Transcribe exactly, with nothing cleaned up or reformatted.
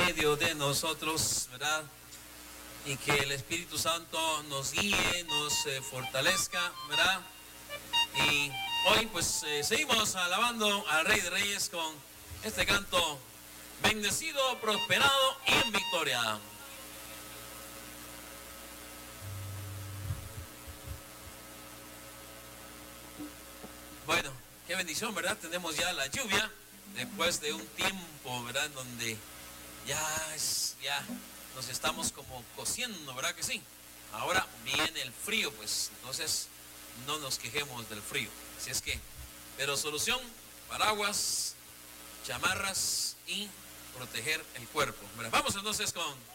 medio de nosotros, ¿verdad? Y que el Espíritu Santo nos guíe, nos eh, fortalezca, ¿verdad? Y hoy pues eh, seguimos alabando al Rey de Reyes con este canto: bendecido, prosperado y en victoria. Bueno, qué bendición, ¿verdad? Tenemos ya la lluvia después de un tiempo, ¿verdad? Donde ya es, ya nos estamos como cociendo, ¿verdad que sí? Ahora viene el frío, pues entonces no nos quejemos del frío. Así es que, pero solución: paraguas, chamarras y proteger el cuerpo. Bueno, vamos entonces con